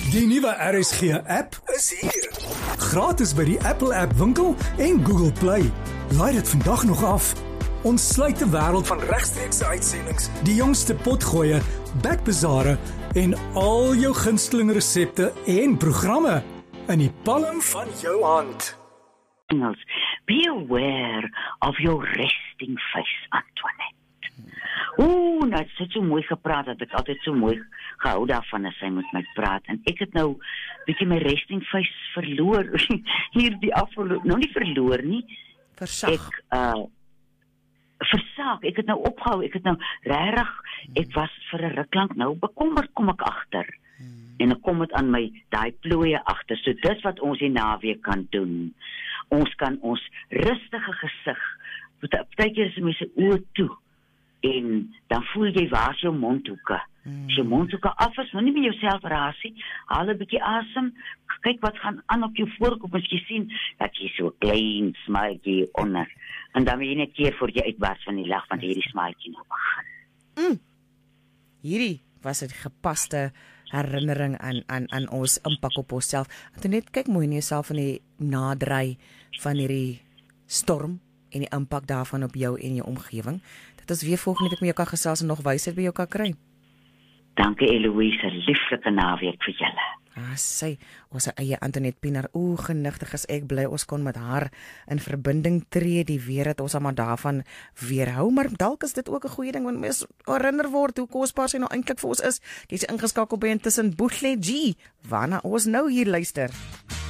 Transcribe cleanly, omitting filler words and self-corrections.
Die nuwe RSG app is hier. Gratis by die Apple App Winkel en Google Play. Laai dit vandag nog af. Ons sluit die wêreld van regstreekse uitsendings, die jongste potgoeie, backbazare en al jou gunsteling resepte en programme in die palm van jou hand. Be aware of your resting face, Antoinette. Nou het sy so mooi gepraat, dat ek altyd so mooi gehou daarvan as sy met my praat. En ek het nou bietjie my resting face verloor, hier die afgeloop, nou nie verloor nie. Versag. Versaak, ek het nou opgehou, ek het nou regtig, ek was vir 'n ruk lank nou bekommerd, kom ek agter. En ek kom dit aan my, daai plooie agter, so dis wat ons die naweek kan doen. Ons kan ons rustige gesig, partykeer is mense oë toe, en dan voel jy waar is jou mondhoeke. As jou mondhoeke af is, nou nie met jouself raasie, haal 'n bietjie asem, kyk wat gaan aan op jou voorkop, as jy sien, dat jy so klein smiltjie onder, en dan wil jy net keer voor jy uitbars van die lag, want hierdie smiltjie nou begin. Hierdie was 'n gepaste herinnering aan ons impak op onsself. Net kyk mooi in jouself in die naderry van hierdie storm en die impak daarvan op jou en jou omgewing. Dit is weer volgende week met jou kan gesels en nog wysheid by jou kan kry. Dankie Eloise, lieflike naweek vir julle. Sy, ons eie Antoinette Pienaar, genigtig is ek bly ons kon met haar in verbinding tree, die weer het ons maar daarvan weerhou, maar dalk is dit ook 'n goeie ding, want mens herinner word hoe kosbaar sy nou eintlik vir ons is. Jy's ingeskakel by Intussen Bootleg G, waarna ons nou hier luister.